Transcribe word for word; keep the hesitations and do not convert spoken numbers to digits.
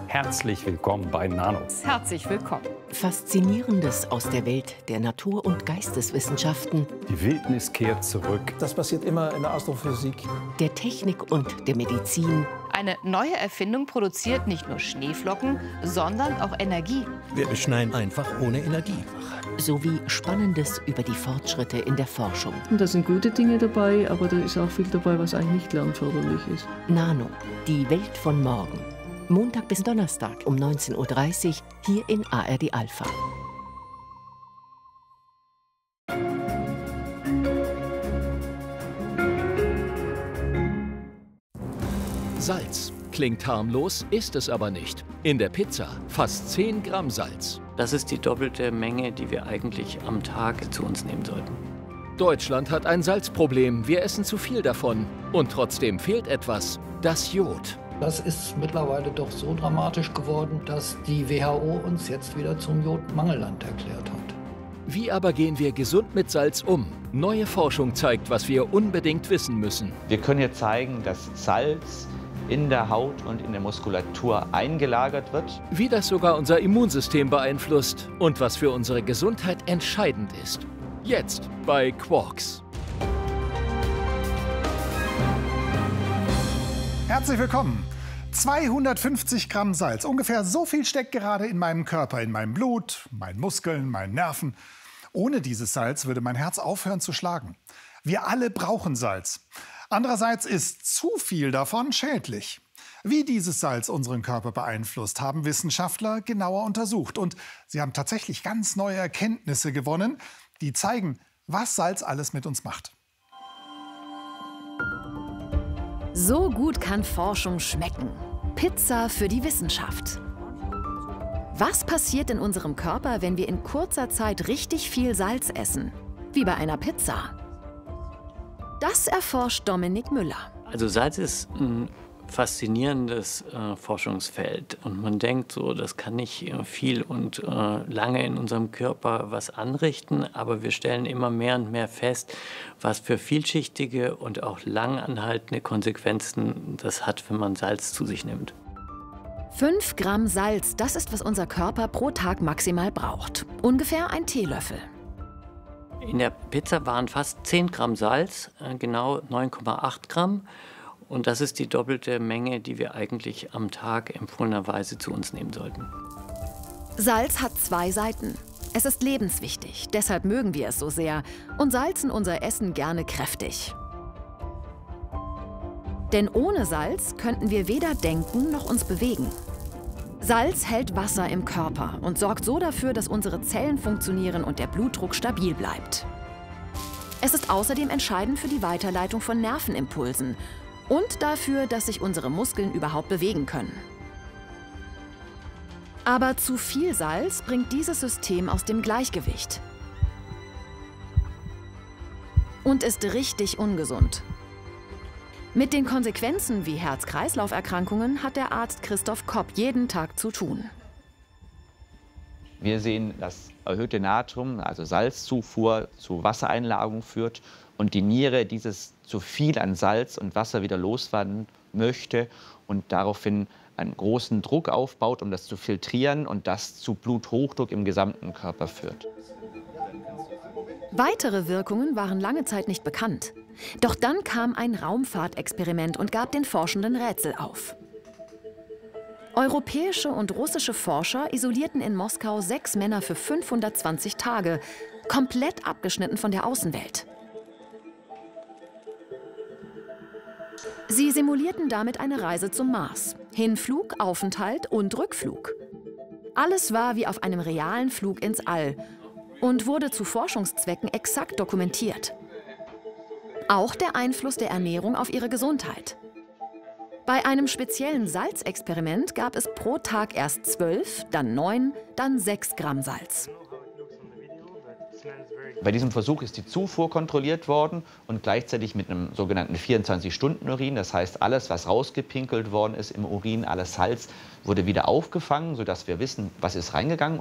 Herzlich willkommen bei Nano. Herzlich willkommen. Faszinierendes aus der Welt der Natur- und Geisteswissenschaften, Die Wildnis kehrt zurück. Das passiert immer in der Astrophysik. der Technik und der Medizin, Eine neue Erfindung produziert nicht nur Schneeflocken, sondern auch Energie. Wir beschneien einfach ohne Energie. sowie Spannendes über die Fortschritte in der Forschung. Und da sind gute Dinge dabei, aber da ist auch viel dabei, was eigentlich nicht lernförderlich ist. Nano, die Welt von morgen. Montag bis Donnerstag um neunzehn Uhr dreißig hier in A R D Alpha. Salz. Klingt harmlos, ist es aber nicht. In der Pizza fast zehn Gramm Salz. Das ist die doppelte Menge, die wir eigentlich am Tag zu uns nehmen sollten. Deutschland hat ein Salzproblem. Wir essen zu viel davon. Und trotzdem fehlt etwas. Das Jod. Das ist mittlerweile doch so dramatisch geworden, dass die W H O uns jetzt wieder zum Jodmangelland erklärt hat. Wie aber gehen wir gesund mit Salz um? Neue Forschung zeigt, was wir unbedingt wissen müssen. Wir können jetzt zeigen, dass Salz in der Haut und in der Muskulatur eingelagert wird. Wie das sogar unser Immunsystem beeinflusst und was für unsere Gesundheit entscheidend ist. Jetzt bei Quarks. Herzlich willkommen. zweihundertfünfzig Gramm Salz. Ungefähr so viel steckt gerade in meinem Körper, in meinem Blut, meinen Muskeln, meinen Nerven. Ohne dieses Salz würde mein Herz aufhören zu schlagen. Wir alle brauchen Salz. Andererseits ist zu viel davon schädlich. Wie dieses Salz unseren Körper beeinflusst, haben Wissenschaftler genauer untersucht. Und sie haben tatsächlich ganz neue Erkenntnisse gewonnen, die zeigen, was Salz alles mit uns macht. So gut kann Forschung schmecken. Pizza für die Wissenschaft. Was passiert in unserem Körper, wenn wir in kurzer Zeit richtig viel Salz essen? Wie bei einer Pizza. Das erforscht Dominik Müller. Also Salz ist ein faszinierendes äh, Forschungsfeld. Und man denkt so, das kann nicht äh, viel und äh, lange in unserem Körper was anrichten. Aber wir stellen immer mehr und mehr fest, was für vielschichtige und auch langanhaltende Konsequenzen das hat, wenn man Salz zu sich nimmt. Fünf Gramm Salz, das ist, was unser Körper pro Tag maximal braucht. Ungefähr ein Teelöffel. In der Pizza waren fast zehn Gramm Salz, äh, genau neun Komma acht Gramm. Und das ist die doppelte Menge, die wir eigentlich am Tag empfohlenerweise zu uns nehmen sollten. Salz hat zwei Seiten. Es ist lebenswichtig, deshalb mögen wir es so sehr und salzen unser Essen gerne kräftig. Denn ohne Salz könnten wir weder denken noch uns bewegen. Salz hält Wasser im Körper und sorgt so dafür, dass unsere Zellen funktionieren und der Blutdruck stabil bleibt. Es ist außerdem entscheidend für die Weiterleitung von Nervenimpulsen und dafür, dass sich unsere Muskeln überhaupt bewegen können. Aber zu viel Salz bringt dieses System aus dem Gleichgewicht und ist richtig ungesund. Mit den Konsequenzen wie Herz-Kreislauf-Erkrankungen hat der Arzt Christoph Kopp jeden Tag zu tun. Wir sehen, dass erhöhte Natrium, also Salzzufuhr, zu Wassereinlagerung führt und die Niere dieses zu viel an Salz und Wasser wieder loswerden möchte und daraufhin einen großen Druck aufbaut, um das zu filtrieren und das zu Bluthochdruck im gesamten Körper führt. Weitere Wirkungen waren lange Zeit nicht bekannt. Doch dann kam ein Raumfahrtexperiment und gab den Forschenden Rätsel auf. Europäische und russische Forscher isolierten in Moskau sechs Männer für fünfhundertzwanzig Tage, komplett abgeschnitten von der Außenwelt. Sie simulierten damit eine Reise zum Mars. Hinflug, Aufenthalt und Rückflug. Alles war wie auf einem realen Flug ins All und wurde zu Forschungszwecken exakt dokumentiert. Auch der Einfluss der Ernährung auf ihre Gesundheit. Bei einem speziellen Salzexperiment gab es pro Tag erst zwölf, dann neun, dann sechs Gramm Salz. Bei diesem Versuch ist die Zufuhr kontrolliert worden und gleichzeitig mit einem sogenannten vierundzwanzig-Stunden-Urin. Das heißt, alles, was rausgepinkelt worden ist im Urin, alles Salz, wurde wieder aufgefangen, sodass wir wissen, was ist reingegangen.